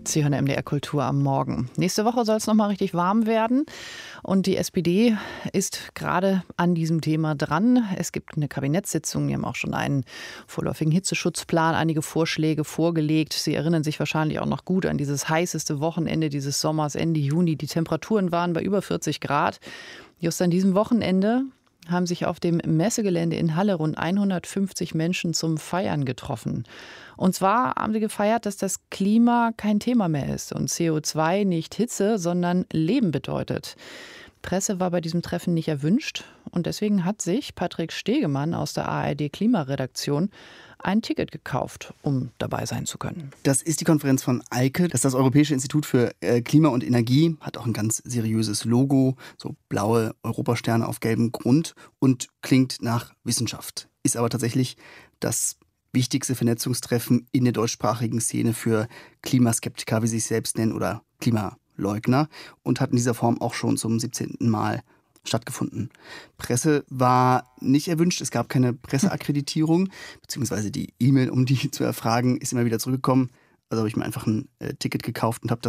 Sie hören MDR Kultur am Morgen. Nächste Woche soll es nochmal richtig warm werden. Und die SPD ist gerade an diesem Thema dran. Es gibt eine Kabinettssitzung. Die haben auch schon einen vorläufigen Hitzeschutzplan, einige Vorschläge vorgelegt. Sie erinnern sich wahrscheinlich auch noch gut an dieses heißeste Wochenende dieses Sommers, Ende Juni. Die Temperaturen waren bei über 40 Grad. Just an diesem Wochenende haben sich auf dem Messegelände in Halle rund 150 Menschen zum Feiern getroffen. Und zwar haben sie gefeiert, dass das Klima kein Thema mehr ist und CO2 nicht Hitze, sondern Leben bedeutet. Presse war bei diesem Treffen nicht erwünscht und deswegen hat sich Patrick Stegemann aus der ARD-Klimaredaktion ein Ticket gekauft, um dabei sein zu können. Das ist die Konferenz von Eike. Das ist das Europäische Institut für Klima und Energie. Hat auch ein ganz seriöses Logo, so blaue Europasterne auf gelbem Grund und klingt nach Wissenschaft. Ist aber tatsächlich das wichtigste Vernetzungstreffen in der deutschsprachigen Szene für Klimaskeptiker, wie sie sich selbst nennen, oder Klimaleugner und hat in dieser Form auch schon zum 17. Mal stattgefunden. Presse war nicht erwünscht, es gab keine Presseakkreditierung, beziehungsweise die E-Mail, um die zu erfragen, ist immer wieder zurückgekommen. Also habe ich mir einfach ein Ticket gekauft und habe